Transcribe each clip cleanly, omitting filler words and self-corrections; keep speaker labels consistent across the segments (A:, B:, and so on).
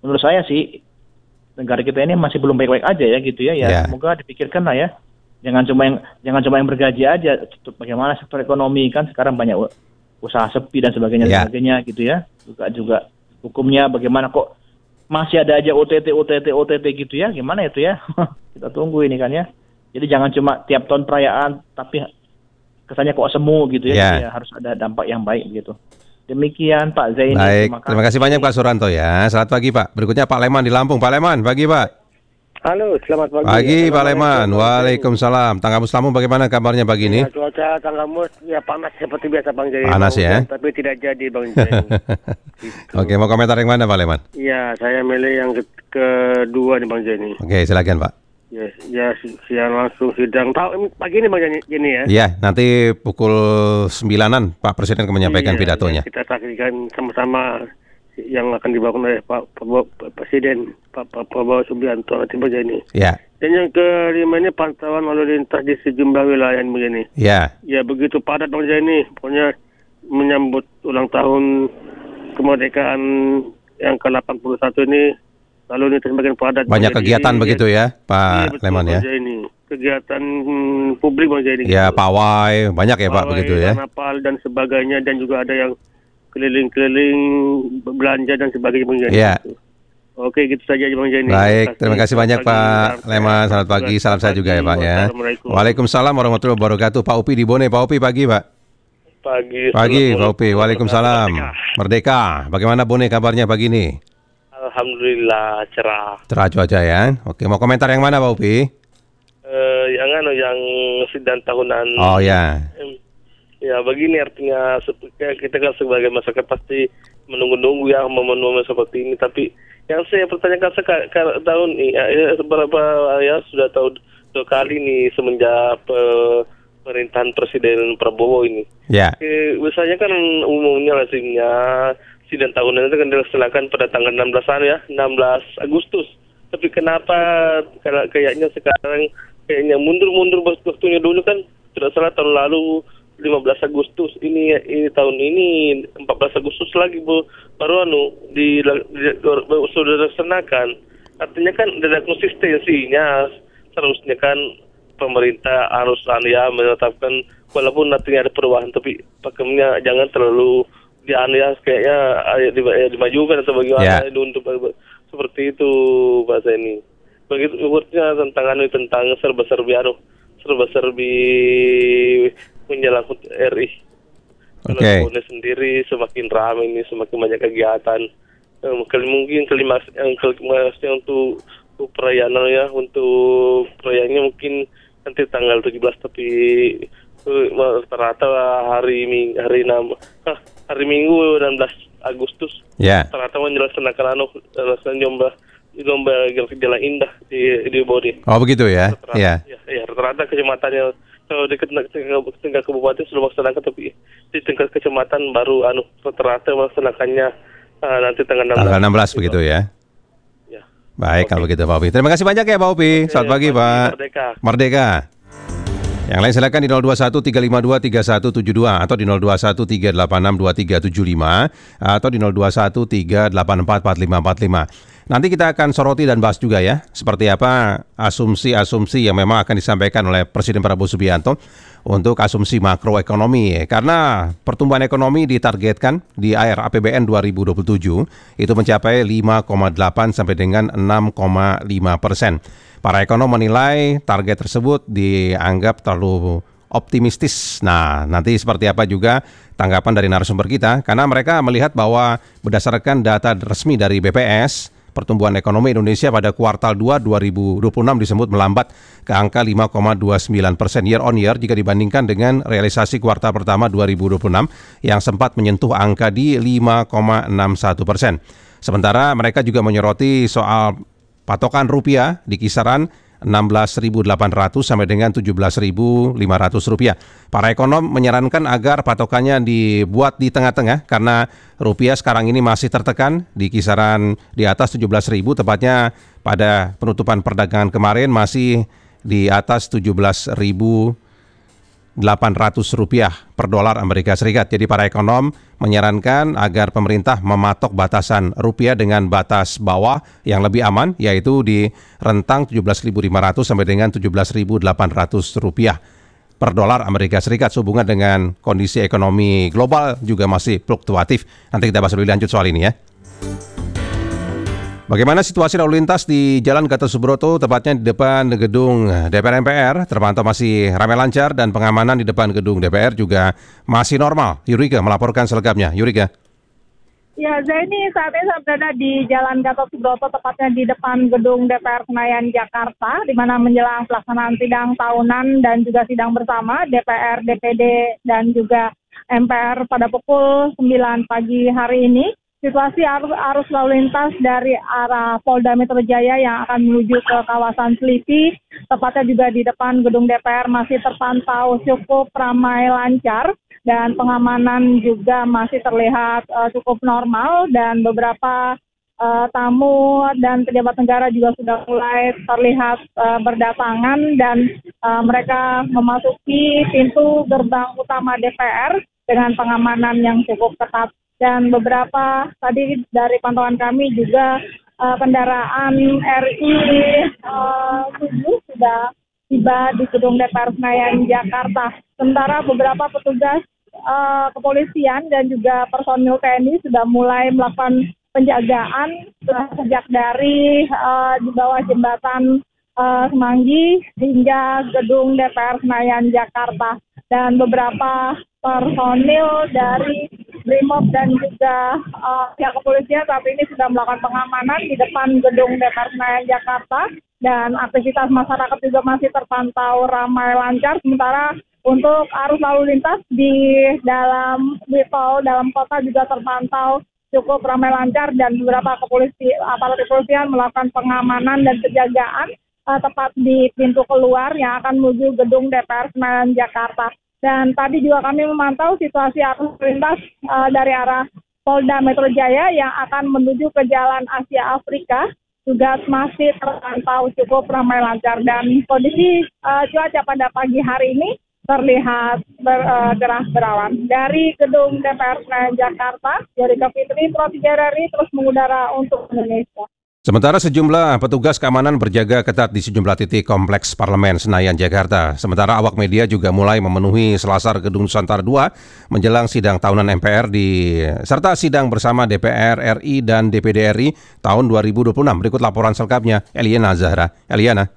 A: menurut saya sih negara kita ini masih belum baik-baik aja ya gitu ya.
B: Yeah.
A: Semoga dipikirkan lah ya. Jangan cuma yang bergaji aja. Bagaimana sektor ekonomi kan sekarang banyak usaha sepi dan sebagainya
B: Yeah.
A: sebagainya gitu ya. Juga hukumnya bagaimana kok masih ada aja OTT gitu ya. Gimana itu ya? Kita tunggu ini kan ya. Jadi jangan cuma tiap tahun perayaan tapi kesannya kok semu gitu ya.
B: Yeah.
A: Jadi harus ada dampak yang baik gitu. Demikian Pak Zaini.
B: Baik, terima kasih banyak Pak Suranto ya. Selamat pagi Pak. Berikutnya Pak Leman di Lampung. Pak Leman, pagi Pak.
C: Halo, selamat pagi.
B: Pagi Pak Leman. Waalaikumsalam. Tanggamus Lampung bagaimana kabarnya pagi ini?
C: Ya, cuaca Tanggamus ya panas seperti biasa Bang Jai.
B: Panas ya?
C: Tapi tidak jadi Bang Jai. Gitu.
B: Oke, mau komentar yang mana Pak Leman?
C: Ya, saya milih yang kedua nih Bang Jai.
B: Oke, silakan Pak.
C: Ya, siang langsung sidang. Tahu pagi ini Bang Jai ya?
B: Iya, nanti pukul 9-an Pak Presiden akan menyampaikan pidatonya.
C: Ya, kita saksikan sama-sama yang akan dibangun oleh Pak Presiden Pak Prabowo Subianto nanti Bang Jai.
B: Ya.
C: Dan yang kelima ini pantauan lalu lintas di sejumlah wilayah begini.
B: Ya.
C: Ya begitu padat Bang Jai. Pokoknya menyambut ulang tahun kemerdekaan yang ke-81 ini lalu lintas semakin padat.
B: Banyak kegiatan begitu ya Pak Leman ya.
C: Ini kegiatan publik Bang Jai.
B: Ya pawai banyak ya Pak begitu ya.
C: Karnaval dan sebagainya dan juga ada yang keliling-keliling belanja dan sebagainya Bang Jai.
B: Ya.
C: Oke, gitu saja Bang Jai.
B: Baik, terima kasih banyak Pak Leman. Selamat pagi, salam saya juga ya Pak ya. Waalaikumsalam warahmatullahi wabarakatuh. Pak Upi di Bone. Pak Upi pagi Pak. Pagi Pak Upi. Waalaikumsalam. Merdeka. Bagaimana Bone kabarnya pagi ini?
D: Alhamdulillah cerah.
B: Cerah cuaca ya. Oke, mau komentar yang mana Pak Upi?
D: Yang sidang tahunan.
B: Oh ya.
D: Ya begini artinya kita kan sebagai masyarakat pasti menunggu-nunggu ya momen-momen seperti ini. Tapi yang saya pertanyakan tahun ini seberapa ya sudah tahu 2 kali nih semenjak pemerintahan Presiden Prabowo ini.
B: Ya.
D: Biasanya kan umumnya lazimnya sidang tahunan itu kan dilaksanakan pada tanggal 16 Agustus. Tapi kenapa kayaknya sekarang kayaknya mundur waktunya dulu kan tidak salah tahun lalu 15 Agustus ini tahun ini 14 Agustus lagi baru sudah dilaksanakan. Artinya kan ada konsistensinya. Seharusnya kan pemerintah harus menetapkan walaupun nantinya ada perubahan tapi pakemnya jangan terlalu kayaknya dimajukan atau bagaimana untuk seperti itu bahasa ini. Begitu urutnya tentang serba-serbi menyangkut RI.
B: Oke.
D: Sendiri semakin ramai ini, semakin banyak kegiatan. Mungkin klimaksnya untuk perayaan ya, untuk perayaannya mungkin nanti tanggal 17 tapi rata-rata hari Minggu 16 Agustus.
B: Ya.
D: Rata-rata menyelaksanakan lomba jalan indah di Bode.
B: Oh begitu ya.
D: Ya, rata-rata kecamatannya di tingkat kabupaten sudah melaksanakan tapi di tingkat kecamatan baru rata-rata melaksanakannya nanti tanggal 16.
B: Tanggal 16 begitu ya.
D: Ya.
B: Baik kalau begitu Pak Upi. Terima kasih banyak ya Pak Upi. Selamat pagi Pak. Merdeka. Yang lain silakan di 021 352 3172 atau di 021 386 2375 atau di 021 384 4545. Nanti kita akan soroti dan bahas juga ya seperti apa asumsi-asumsi yang memang akan disampaikan oleh Presiden Prabowo Subianto untuk asumsi makroekonomi. Karena pertumbuhan ekonomi ditargetkan di akhir APBN 2027 itu mencapai 5,8 sampai dengan 6,5%. Para ekonom menilai target tersebut dianggap terlalu optimistis. Nah, nanti seperti apa juga tanggapan dari narasumber kita, karena mereka melihat bahwa berdasarkan data resmi dari BPS, pertumbuhan ekonomi Indonesia pada kuartal 2 2026 disebut melambat ke angka 5,29% year on year jika dibandingkan dengan realisasi kuartal pertama 2026 yang sempat menyentuh angka di 5,61%. Sementara mereka juga menyoroti soal patokan rupiah di kisaran 16.800 sampai dengan 17.500 rupiah. Para ekonom menyarankan agar patokannya dibuat di tengah-tengah karena rupiah sekarang ini masih tertekan di kisaran di atas 17.000, tepatnya pada penutupan perdagangan kemarin masih di atas 17.000 rupiah per dolar Amerika Serikat. Jadi para ekonom menyarankan agar pemerintah mematok batasan rupiah dengan batas bawah yang lebih aman, yaitu di rentang 17.500 sampai dengan 17.800 rupiah per dolar Amerika Serikat. Sehubungan dengan kondisi ekonomi global juga masih fluktuatif. Nanti kita bahas lebih lanjut soal ini ya. Bagaimana situasi lalu lintas di Jalan Gatot Subroto, tepatnya di depan gedung DPR MPR, terpantau masih ramai lancar dan pengamanan di depan gedung DPR juga masih normal. Yurika melaporkan selengkapnya. Yurika.
E: Ya, Zaini, saat ini saya berada di Jalan Gatot Subroto, tepatnya di depan gedung DPR Senayan, Jakarta, di mana menjelang pelaksanaan sidang tahunan dan juga sidang bersama DPR, DPD, dan juga MPR pada pukul 9 pagi hari ini. Situasi arus lalu lintas dari arah Polda Metro Jaya yang akan menuju ke kawasan Selipi, tepatnya juga di depan gedung DPR, masih terpantau cukup ramai lancar dan pengamanan juga masih terlihat cukup normal, dan beberapa tamu dan pejabat negara juga sudah mulai terlihat berdatangan, dan mereka memasuki pintu gerbang utama DPR dengan pengamanan yang cukup ketat. Dan beberapa tadi dari pantauan kami juga kendaraan RI 7 sudah tiba di gedung DPR Senayan, Jakarta. Sementara beberapa petugas kepolisian dan juga personil TNI sudah mulai melakukan penjagaan sejak dari di bawah jembatan Semanggi hingga gedung DPR Senayan, Jakarta. Dan beberapa personil dari Brimob dan juga pihak kepolisian saat ini sudah melakukan pengamanan di depan gedung DPR Senayan, Jakarta, dan aktivitas masyarakat juga masih terpantau ramai lancar. Sementara untuk arus lalu lintas di dalam tol dalam kota juga terpantau cukup ramai lancar, dan beberapa aparat kepolisian melakukan pengamanan dan penjagaan tepat di pintu keluar yang akan menuju gedung DPR Senayan, Jakarta. Dan tadi juga kami memantau situasi arus lintas dari arah Polda Metro Jaya yang akan menuju ke Jalan Asia Afrika juga masih terpantau cukup ramai lancar, dan kondisi cuaca pada pagi hari ini terlihat cerah berawan. Dari gedung DPR Senayan, Jakarta, Yurika Fitri, Pro 3 RRI terus mengudara untuk Indonesia.
B: Sementara sejumlah petugas keamanan berjaga ketat di sejumlah titik kompleks Parlemen Senayan, Jakarta. Sementara awak media juga mulai memenuhi selasar Gedung Nusantara 2 menjelang sidang tahunan MPR serta sidang bersama DPR RI dan DPD RI tahun 2026. Berikut laporan selengkapnya Eliana Zahra. Eliana.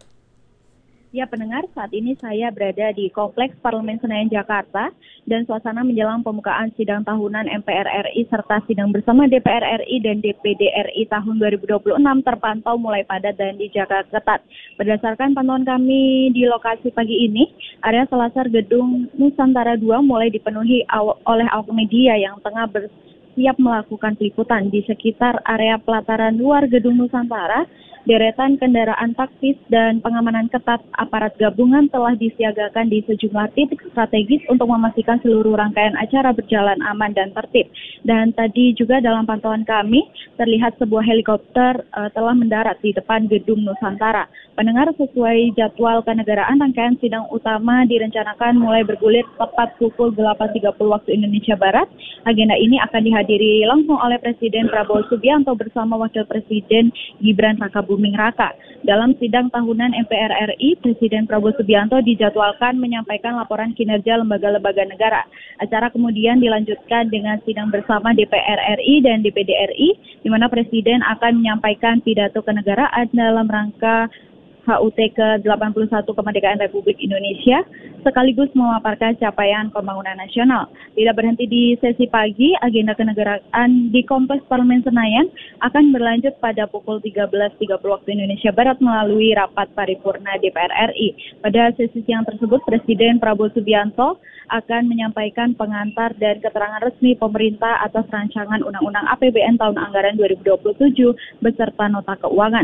F: Ya, pendengar, saat ini saya berada di Kompleks Parlemen Senayan, Jakarta, dan suasana menjelang pembukaan sidang tahunan MPR RI serta sidang bersama DPR RI dan DPD RI tahun 2026 terpantau mulai padat dan dijaga ketat. Berdasarkan pantauan kami di lokasi pagi ini, area selasar Gedung Nusantara 2 mulai dipenuhi oleh awak media yang tengah bersiap melakukan peliputan di sekitar area pelataran luar Gedung Nusantara. Deretan kendaraan taktis dan pengamanan ketat aparat gabungan telah disiagakan di sejumlah titik strategis untuk memastikan seluruh rangkaian acara berjalan aman dan tertib. Dan tadi juga dalam pantauan kami terlihat sebuah helikopter telah mendarat di depan Gedung Nusantara. Pendengar, sesuai jadwal kenegaraan, rangkaian sidang utama direncanakan mulai bergulir tepat pukul 8.30 waktu Indonesia Barat. Agenda ini akan dihadiri langsung oleh Presiden Prabowo Subianto bersama Wakil Presiden Gibran Rakabuming Raka. Dalam sidang tahunan MPR RI, Presiden Prabowo Subianto dijadwalkan menyampaikan laporan kinerja lembaga-lembaga negara. Acara kemudian dilanjutkan dengan sidang bersama DPR RI dan DPD RI, di mana Presiden akan menyampaikan pidato kenegaraan dalam rangka HUT ke-81 Kemerdekaan Republik Indonesia, sekaligus memaparkan capaian pembangunan nasional. Tidak berhenti di sesi pagi, agenda kenegaraan di Kompleks Parlemen Senayan akan berlanjut pada pukul 13.30 waktu Indonesia Barat melalui rapat paripurna DPR RI. Pada sesi siang tersebut, Presiden Prabowo Subianto akan menyampaikan pengantar dan keterangan resmi pemerintah atas rancangan Undang-Undang APBN tahun anggaran 2027 beserta nota keuangan.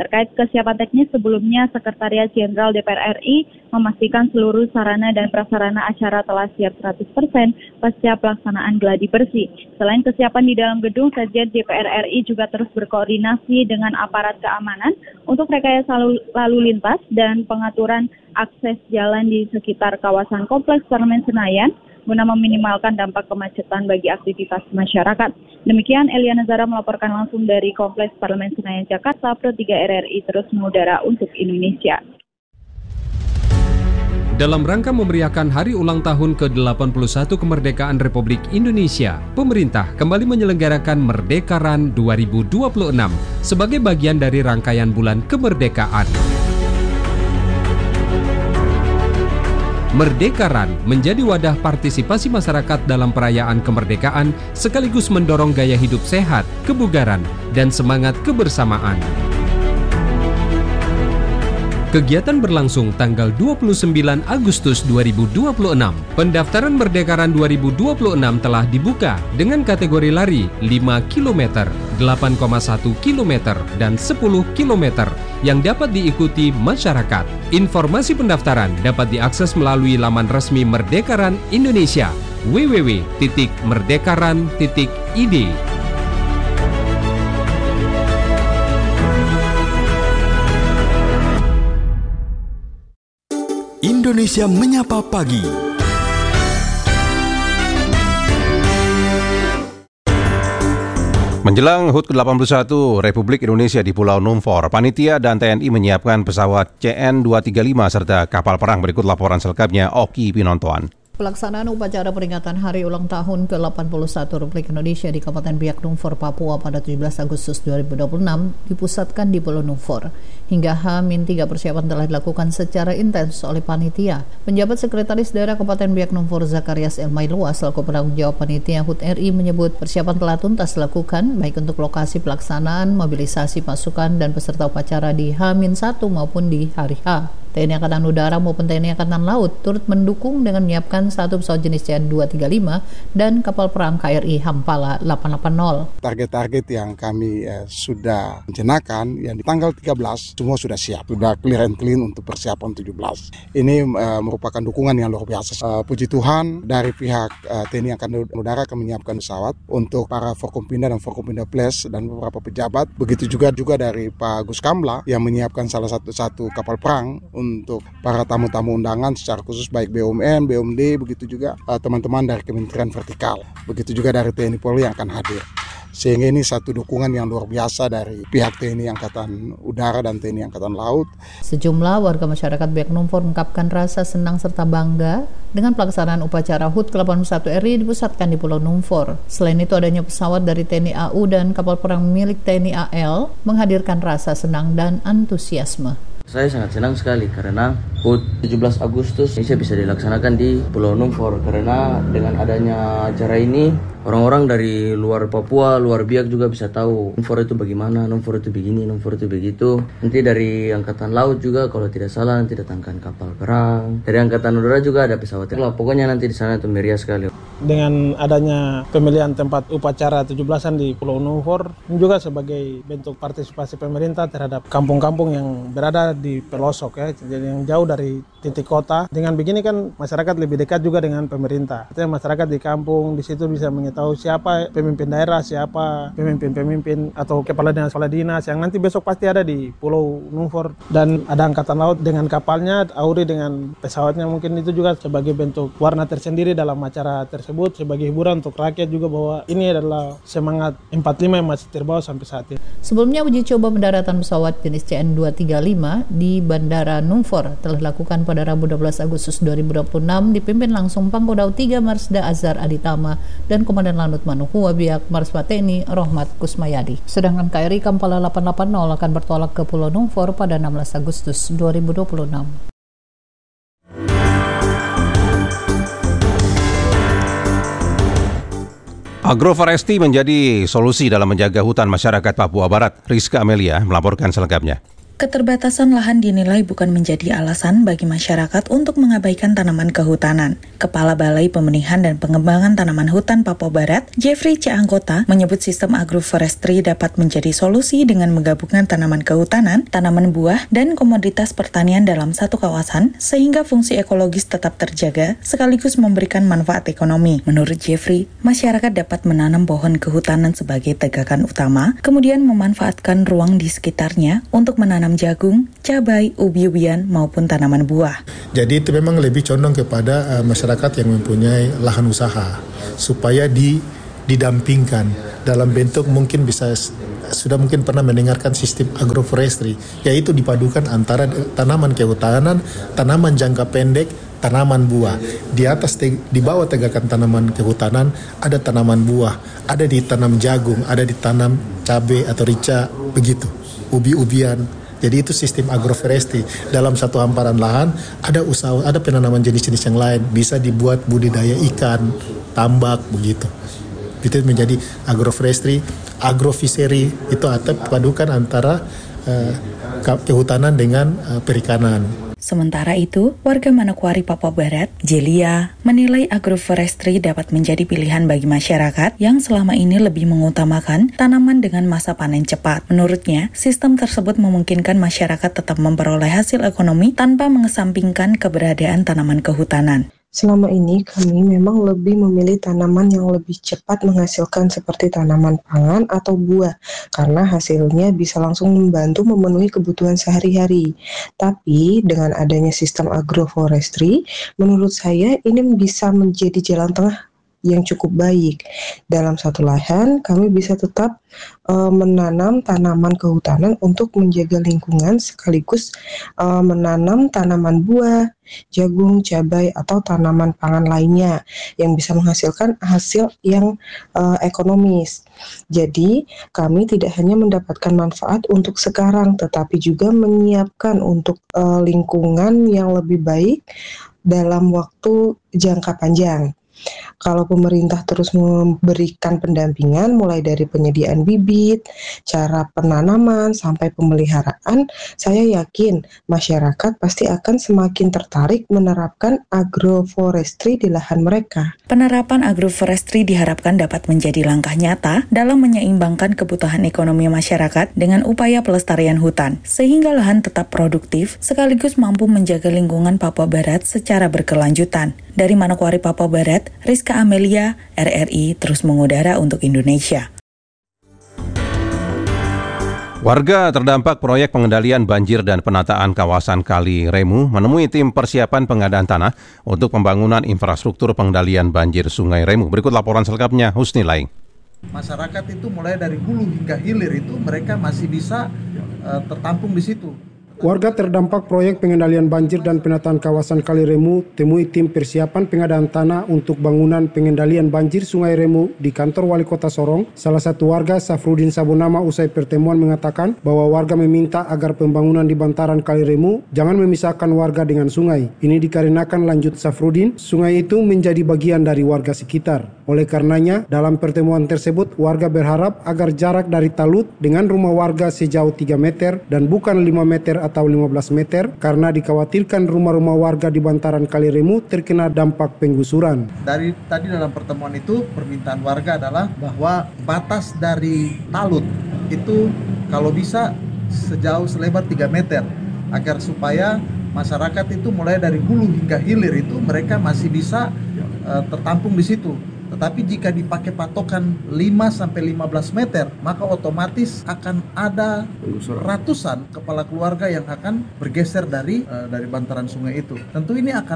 F: Terkait kesiapan teknis, sebelumnya Sekretariat Jenderal DPR RI memastikan seluruh sarana dan prasarana acara telah siap 100% pasca pelaksanaan gladi bersih. Selain kesiapan di dalam gedung, Sekjen DPR RI juga terus berkoordinasi dengan aparat keamanan untuk rekayasa lalu lintas dan pengaturan akses jalan di sekitar kawasan Kompleks Parlemen Senayan guna meminimalkan dampak kemacetan bagi aktivitas masyarakat. Demikian Elia Nazara melaporkan langsung dari Kompleks Parlemen Senayan, Jakarta. Pro 3 RRI terus mengudara untuk Indonesia.
G: Dalam rangka memeriahkan hari ulang tahun ke-81 kemerdekaan Republik Indonesia, pemerintah kembali menyelenggarakan Merdekaran 2026 sebagai bagian dari rangkaian bulan kemerdekaan. Merdekaran menjadi wadah partisipasi masyarakat dalam perayaan kemerdekaan sekaligus mendorong gaya hidup sehat, kebugaran, dan semangat kebersamaan. Kegiatan berlangsung tanggal 29 Agustus 2026. Pendaftaran Merdekaran 2026 telah dibuka dengan kategori lari 5 km, 8,1 km, dan 10 km yang dapat diikuti masyarakat. Informasi pendaftaran dapat diakses melalui laman resmi Merdekaran Indonesia www.merdekaran.id.
H: Indonesia Menyapa Pagi.
B: Menjelang HUT ke-81 Republik Indonesia di Pulau Numfor, panitia dan TNI menyiapkan pesawat CN-235 serta kapal perang. Berikut laporan selengkapnya Oki Pinontoan.
I: Pelaksanaan upacara peringatan Hari Ulang Tahun ke-81 Republik Indonesia di Kabupaten Biak Numfor, Papua pada 17 Agustus 2026 dipusatkan di Pulau Numfor. Hingga H-3 persiapan telah dilakukan secara intens oleh panitia. Penjabat Sekretaris Daerah Kabupaten Biak Numfor Zakarias Elmailua selaku penanggung jawab panitia HUT RI menyebut persiapan telah tuntas dilakukan baik untuk lokasi pelaksanaan, mobilisasi pasukan dan peserta upacara di H-1 maupun di hari H. TNI Angkatan Udara maupun TNI Angkatan Laut turut mendukung dengan menyiapkan satu pesawat jenis CN-235 dan kapal perang KRI Hampala 880.
J: Target-target yang kami sudah rencanakan yang di tanggal 13 semua sudah siap, sudah clear and clean untuk persiapan 17. Ini merupakan dukungan yang luar biasa. Puji Tuhan dari pihak TNI Angkatan Udara akan menyiapkan pesawat untuk para Forkompinda dan Forkompinda Plus dan beberapa pejabat. Begitu juga dari Pak Gus Kamla yang menyiapkan salah satu kapal perang untuk para tamu-tamu undangan secara khusus baik BUMN, BUMD, begitu juga teman-teman dari Kementerian Vertikal. Begitu juga dari TNI Polri yang akan hadir. Sehingga ini satu dukungan yang luar biasa dari pihak TNI Angkatan Udara dan TNI Angkatan Laut.
I: Sejumlah warga masyarakat Biak Numfor mengungkapkan rasa senang serta bangga dengan pelaksanaan upacara HUT ke-81 RI dipusatkan di Pulau Numfor. Selain itu adanya pesawat dari TNI AU dan kapal perang milik TNI AL menghadirkan rasa senang dan antusiasme.
K: Saya sangat senang sekali karena HUT 17 Agustus Indonesia bisa dilaksanakan di Pulau Numfor, karena dengan adanya acara ini orang-orang dari luar Papua, luar Biak juga bisa tahu Numfor itu bagaimana, Numfor itu begini, Numfor itu begitu. Nanti dari Angkatan Laut juga kalau tidak salah nanti datangkan kapal perang. Dari Angkatan Udara juga ada pesawat. Pokoknya nanti di sana itu meriah sekali.
L: Dengan adanya pemilihan tempat upacara 17-an di Pulau Numfor juga sebagai bentuk partisipasi pemerintah terhadap kampung-kampung yang berada di pelosok ya, jadi yang jauh dari titik kota. Dengan begini kan masyarakat lebih dekat juga dengan pemerintah. Artinya masyarakat di kampung di situ bisa mengetahui siapa pemimpin daerah, siapa pemimpin atau kepala dinas yang nanti besok pasti ada di Pulau Numfor. Dan ada Angkatan Laut dengan kapalnya, AURI dengan pesawatnya. Mungkin itu juga sebagai bentuk warna tersendiri dalam acara tersebut, sebagai hiburan untuk rakyat juga bahwa ini adalah semangat 45 yang masih terbawa sampai saat ini.
I: Sebelumnya uji coba pendaratan pesawat jenis CN-235 di Bandara Numfor telah dilakukan pada Rabu 12 Agustus 2026 dipimpin langsung Pangkodam 3 Marsda Azhar Aditama dan Komandan Lanut Manuhua Biak Marsma TNI Rohmat Kusmayadi. Sedangkan KRI Kampala 880 akan bertolak ke Pulau Numfor pada 16 Agustus 2026.
B: Agroforestry menjadi solusi dalam menjaga hutan masyarakat Papua Barat. Rizka Amelia melaporkan selengkapnya.
M: Keterbatasan lahan dinilai bukan menjadi alasan bagi masyarakat untuk mengabaikan tanaman kehutanan. Kepala Balai Pemenihan dan Pengembangan Tanaman Hutan Papua Barat, Jeffrey C. Anggota, menyebut sistem agroforestry dapat menjadi solusi dengan menggabungkan tanaman kehutanan, tanaman buah, dan komoditas pertanian dalam satu kawasan, sehingga fungsi ekologis tetap terjaga, sekaligus memberikan manfaat ekonomi. Menurut Jeffrey, masyarakat dapat menanam pohon kehutanan sebagai tegakan utama, kemudian memanfaatkan ruang di sekitarnya untuk menanam jagung, cabai, ubi-ubian, maupun tanaman buah.
N: Jadi itu memang lebih condong kepada masyarakat yang mempunyai lahan usaha, supaya didampingkan dalam bentuk mungkin sudah mungkin pernah mendengarkan sistem agroforestry, yaitu dipadukan antara tanaman kehutanan, tanaman jangka pendek, tanaman buah. Di bawah tegakan tanaman kehutanan ada tanaman buah, ada ditanam jagung, ada ditanam cabai atau rica, begitu, ubi-ubian. Jadi itu sistem agroforestry. Dalam satu hamparan lahan ada penanaman jenis-jenis yang lain, bisa dibuat budidaya ikan, tambak, begitu. Itu menjadi agroforestry, agrofishery, itu atau padukan antara kehutanan dengan perikanan.
M: Sementara itu, warga Manokwari, Papua Barat, Jelia, menilai agroforestry dapat menjadi pilihan bagi masyarakat yang selama ini lebih mengutamakan tanaman dengan masa panen cepat. Menurutnya, sistem tersebut memungkinkan masyarakat tetap memperoleh hasil ekonomi tanpa mengesampingkan keberadaan tanaman kehutanan.
O: Selama ini kami memang lebih memilih tanaman yang lebih cepat menghasilkan seperti tanaman pangan atau buah karena hasilnya bisa langsung membantu memenuhi kebutuhan sehari-hari. Tapi dengan adanya sistem agroforestry, menurut saya ini bisa menjadi jalan tengah yang cukup baik. Dalam satu lahan, kami bisa tetap menanam tanaman kehutanan untuk menjaga lingkungan sekaligus menanam tanaman buah, jagung, cabai, atau tanaman pangan lainnya yang bisa menghasilkan hasil yang ekonomis. Jadi, kami tidak hanya mendapatkan manfaat untuk sekarang, tetapi juga menyiapkan untuk lingkungan yang lebih baik dalam waktu jangka panjang. Kalau pemerintah terus memberikan pendampingan mulai dari penyediaan bibit, cara penanaman, sampai pemeliharaan, saya yakin masyarakat pasti akan semakin tertarik menerapkan agroforestry di lahan mereka.
M: Penerapan agroforestry diharapkan dapat menjadi langkah nyata dalam menyeimbangkan kebutuhan ekonomi masyarakat dengan upaya pelestarian hutan, sehingga lahan tetap produktif sekaligus mampu menjaga lingkungan Papua Barat secara berkelanjutan. Dari Manokwari, Papua Barat, Rizka Amelia, RRI terus mengudara untuk Indonesia.
B: Warga terdampak proyek pengendalian banjir dan penataan kawasan Kali Remu menemui tim persiapan pengadaan tanah untuk pembangunan infrastruktur pengendalian banjir Sungai Remu. Berikut laporan selengkapnya, Husni Laing.
P: Masyarakat itu mulai dari hulu hingga hilir itu mereka masih bisa tertampung di situ.
Q: Warga terdampak proyek pengendalian banjir dan penataan kawasan Kali Remu temui tim persiapan pengadaan tanah untuk bangunan pengendalian banjir Sungai Remu di kantor Wali Kota Sorong. Salah satu warga, Safrudin Sabunama, usai pertemuan mengatakan bahwa warga meminta agar pembangunan di bantaran Kali Remu jangan memisahkan warga dengan sungai. Ini dikarenakan, lanjut Safrudin, sungai itu menjadi bagian dari warga sekitar. Oleh karenanya, dalam pertemuan tersebut warga berharap agar jarak dari talut dengan rumah warga sejauh 3 meter dan bukan 5 meter atau 15 meter karena dikhawatirkan rumah-rumah warga di bantaran Kali Remu terkena dampak penggusuran.
P: Dari tadi dalam pertemuan itu permintaan warga adalah bahwa batas dari talut itu kalau bisa selebar 3 meter agar supaya masyarakat itu mulai dari hulu hingga hilir itu mereka masih bisa tertampung di situ. Tetapi jika dipakai patokan 5-15 meter, maka otomatis akan ada ratusan kepala keluarga yang akan bergeser dari bantaran sungai itu. Tentu ini akan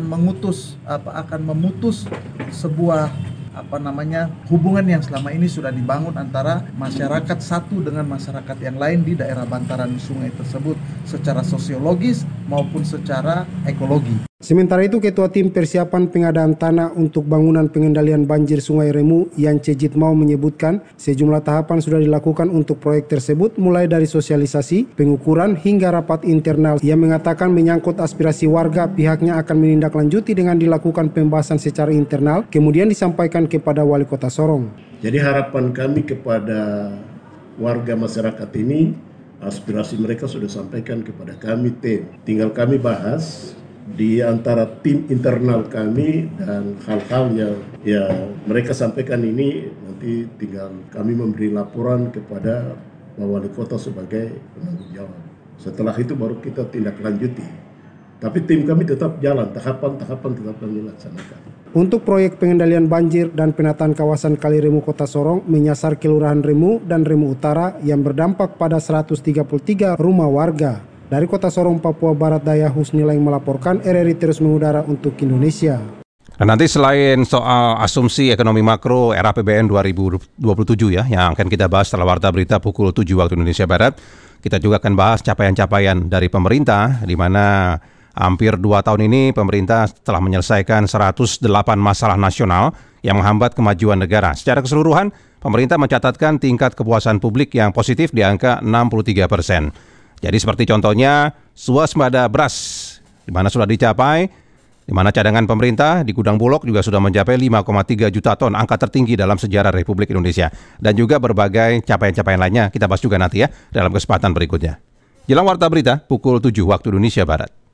P: memutus sebuah hubungan yang selama ini sudah dibangun antara masyarakat satu dengan masyarakat yang lain di daerah bantaran sungai tersebut secara sosiologis maupun secara ekologi.
Q: Sementara itu, Ketua Tim Persiapan Pengadaan Tanah untuk Bangunan Pengendalian Banjir Sungai Remu, Yance Jitmau, menyebutkan sejumlah tahapan sudah dilakukan untuk proyek tersebut, mulai dari sosialisasi, pengukuran, hingga rapat internal. Ia mengatakan menyangkut aspirasi warga, pihaknya akan menindaklanjuti dengan dilakukan pembahasan secara internal, kemudian disampaikan kepada Wali Kota Sorong.
R: Jadi harapan kami kepada warga masyarakat ini aspirasi mereka sudah sampaikan kepada kami tim. Tinggal kami bahas di antara tim internal kami dan hal-hal yang mereka sampaikan ini nanti tinggal kami memberi laporan kepada Pak Wali Kota sebagai penanggung jawab. Setelah itu baru kita tindak lanjuti. Tapi tim kami tetap jalan, tahapan-tahapan tetap kami laksanakan.
Q: Untuk proyek pengendalian banjir dan penataan kawasan Kali Remu Kota Sorong menyasar Kelurahan Remu dan Remu Utara yang berdampak pada 133 rumah warga. Dari Kota Sorong, Papua Barat Daya, Husnila yang melaporkan, RRI terus mengudara untuk Indonesia.
B: Dan nanti selain soal asumsi ekonomi makro era APBN 2027 ya, yang akan kita bahas setelah Warta Berita pukul 7 waktu Indonesia Barat, kita juga akan bahas capaian-capaian dari pemerintah, di mana hampir 2 tahun ini pemerintah telah menyelesaikan 108 masalah nasional yang menghambat kemajuan negara. Secara keseluruhan, pemerintah mencatatkan tingkat kepuasan publik yang positif di angka 63%. Jadi seperti contohnya swasembada beras, di mana sudah dicapai, di mana cadangan pemerintah di gudang Bulog juga sudah mencapai 5,3 juta ton, angka tertinggi dalam sejarah Republik Indonesia. Dan juga berbagai capaian-capaian lainnya kita bahas juga nanti ya dalam kesempatan berikutnya. Jelang Warta Berita pukul 7 waktu Indonesia Barat.